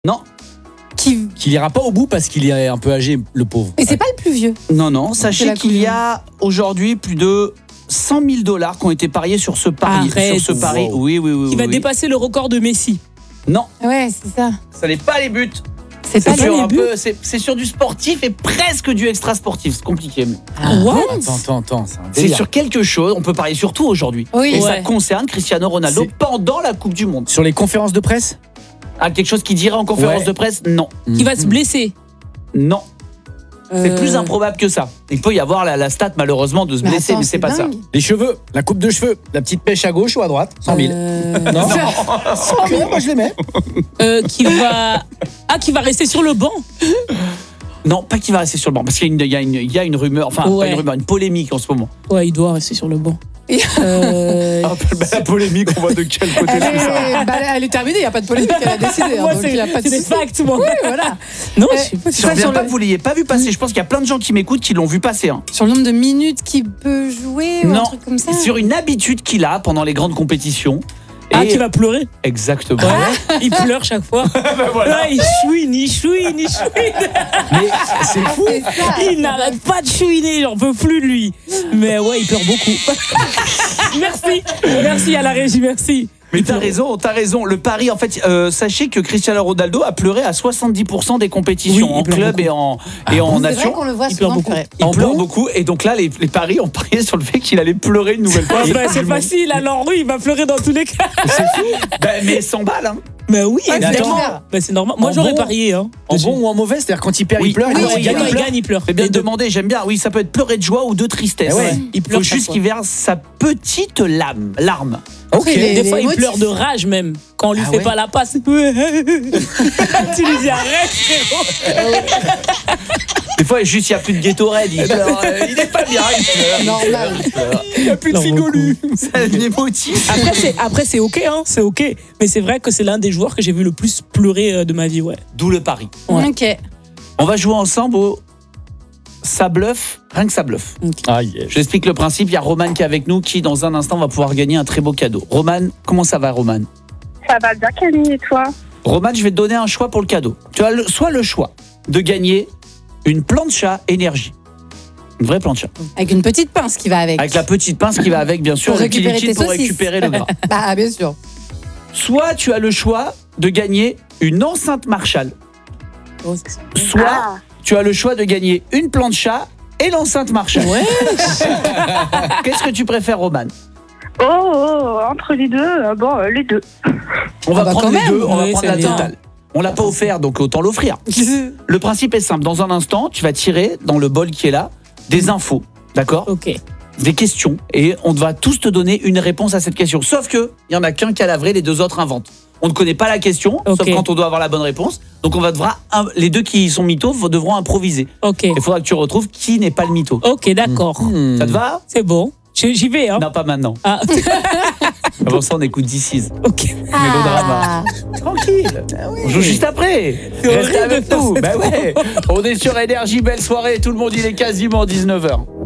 Non, Qu'il ira pas au bout parce qu'il est un peu âgé, le pauvre. Et c'est pas le plus vieux. non. Sachez la qu'il y a aujourd'hui plus de 100 000 $ qui ont été pariés sur ce pari. Arrête. Sur ce pari. Wow. Oui. Qui va dépasser le record de Messi. Non, Ouais, c'est ça. ça n'est pas les buts. C'est pas pas sur les un buts. peu, c'est sur du sportif et presque du extra sportif. C'est compliqué. Mais What? Attends, c'est un c'est délire. sur quelque chose. On peut parier sur tout aujourd'hui. Oui. Et ça Ouais. concerne Cristiano Ronaldo C'est- pendant la Coupe du Monde. Sur les conférences de presse. Ah, quelque chose qui dirait en conférence Ouais. de presse? Non. Qui va se blesser. Non. C'est plus Euh, improbable que ça. Il peut y avoir la stat malheureusement de se blesser, mais c'est pas ça. Les cheveux, la coupe de cheveux, la petite pêche à gauche ou à droite, 100 000. Non, 100 000, moi je les mets. qui va rester sur le banc. Non, pas qu'il va rester sur le banc, parce qu'il y a une rumeur, enfin pas Ouais. une rumeur, une polémique en ce moment. Ouais, il doit rester sur le banc. La polémique, on voit de quel côté c'est ça. Elle est terminée, il n'y a pas de polémique, elle a décidé. Moi, donc il y a pas de c'est des souci. facts, moi. Oui, voilà. Non, je sais pas. Je reviens pas que vous l'ayez pas vu passer. Je pense qu'il y a plein de gens qui m'écoutent qui l'ont vu passer. Hein. Sur le nombre de minutes qu'il peut jouer ou un Non, truc comme ça. sur une habitude qu'il a pendant les grandes compétitions. Ah, Et- qui va pleurer. Exactement. Il pleure chaque fois. Voilà. Là, il chouine. Mais c'est fou. C'est ça. Il n'arrête pas de chouiner, j'en peux plus de lui. Mais ouais, il pleure beaucoup. Merci à la régie, merci. Mais t'as raison. Le pari, en fait, sachez que Cristiano Ronaldo a pleuré à 70% des compétitions Oui, il en pleure club beaucoup. et en C'est vrai nation. qu'on le voit Il pleure souvent beaucoup. pleurer. Il En pleure bon beaucoup et donc là les paris ont parié sur le fait qu'il allait pleurer une nouvelle fois. Ah bah, c'est facile, alors oui, il va pleurer dans tous les cas. C'est fou. Mais 100 balles hein. Mais oui, Ouais, évidemment. c'est clair. Bah, c'est normal. Moi, En j'aurais bon- parié. Hein. En bon ou en mauvais, c'est-à-dire quand il perd, Oui. il pleure. Oui, quand oui, il gagne, Quand il il pleure. gagne, il pleure. C'est bien Les deux. demandé, j'aime bien. Oui, ça peut être pleurer de joie ou de tristesse. Eh ouais. Il Il pleure faut chaque juste fois. qu'il verse sa petite larme. Ok. C'est Des fois, il motifs. pleure de rage même. Quand on lui Ah fait ouais. pas la passe. Tu lui dis arrête, frérot. Des fois, juste il n'y a plus de Gatorade, il pleure. Il n'est pas bien, il pleure. Normal. Il n'y a plus de Non, figolu. C'est un émotif. Après, c'est ok, hein. C'est ok. Mais c'est vrai que c'est l'un des joueurs que j'ai vu le plus pleurer de ma vie, ouais. D'où le pari. Ouais. Ok. On va jouer ensemble au ça bluffe, rien que ça bluffe. Ah, yes. Je t'explique le principe. Il y a Roman qui est avec nous, qui dans un instant va pouvoir gagner un très beau cadeau. Roman, comment ça va, Roman? Ça va bien, Camille, et toi? Roman, je vais te donner un choix pour le cadeau. Tu as soit le choix de gagner une plancha énergie. Une vraie plancha. Avec une petite pince qui va avec. Avec la petite pince qui va avec, bien sûr, Pour le récupérer liquide tes pour saucisses. récupérer le gras. Bah, bien sûr. Soit tu as le choix de gagner une enceinte Marshall. Oh, c'est ça. Soit tu as le choix de gagner une plancha et l'enceinte Marshall. Ouais. Qu'est-ce que tu préfères, Roman? Entre les deux, les deux. On va bah, prendre quand les même. deux, on va Oui, prendre c'est la bien. totale. On l'a pas offert, donc autant l'offrir. Le principe est simple. Dans un instant, tu vas tirer dans le bol qui est là des infos, d'accord? Ok. Des questions, et on va tous te donner une réponse à cette question. Sauf que il y en a qu'un qui a la vraie, les deux autres inventent. On ne connaît pas la question, Ok. sauf quand on doit avoir la bonne réponse. Donc les deux qui sont mythos devront improviser. Ok. Il faudra que tu retrouves qui n'est pas le mytho. Ok, d'accord. Ça te va? C'est bon. J'y vais, hein. Non, pas maintenant. Ah, Avant ça, on écoute This Is. ok. Mélodrama. Tranquille. On joue juste après. Restez horrible avec de faire nous. cette Bah ouais. On est sur Énergie, belle soirée. Tout le monde, il est quasiment 19h.